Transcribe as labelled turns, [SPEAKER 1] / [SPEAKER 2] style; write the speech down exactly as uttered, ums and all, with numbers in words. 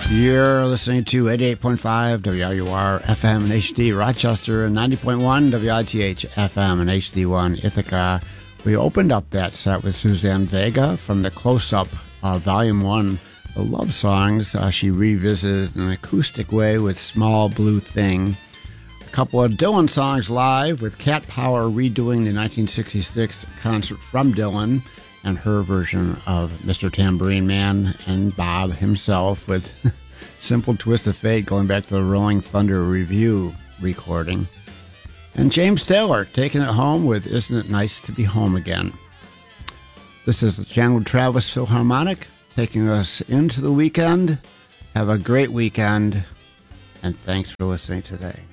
[SPEAKER 1] You're listening to eighty-eight point five W R U R F M and H D Rochester and ninety point one W I T H F M and H D one Ithaca. We opened up that set with Suzanne Vega from the Close-Up uh, Volume one, The Love Songs. Uh, she revisited in an acoustic way with Small Blue Thing. A couple of Dylan songs live with Cat Power redoing the nineteen sixty-six concert from Dylan and her version of Mister Tambourine Man and Bob himself with Simple Twist of Fate, going back to the Rolling Thunder Review recording. And James Taylor taking it home with Isn't It Nice to Be Home Again. This is the Chandler Travis Philharmonic taking us into the weekend. Have a great weekend, and thanks for listening today.